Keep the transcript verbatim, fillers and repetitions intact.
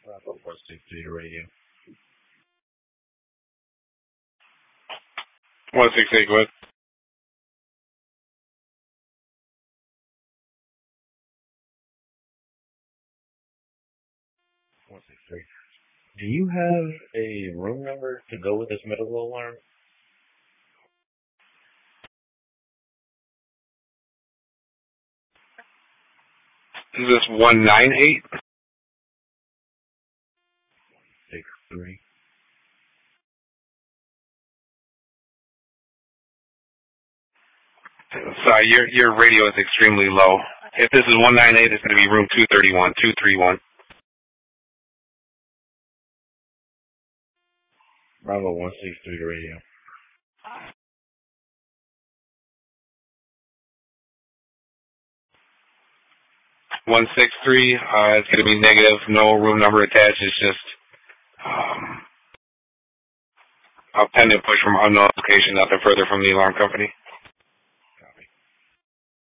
Bravo one six three to radio. one six eight, go ahead. one six three. Do you have a room number to go with this medical alarm? Is this one nine eight? six three. Sorry, your your radio is extremely low. If this is one nine eight, it's going to be room two thirty-one, two thirty-one. Bravo one six three to radio. one six three, uh, it's going to be negative, no room number attached. It's just um, a pendant push from unknown location, nothing further from the alarm company.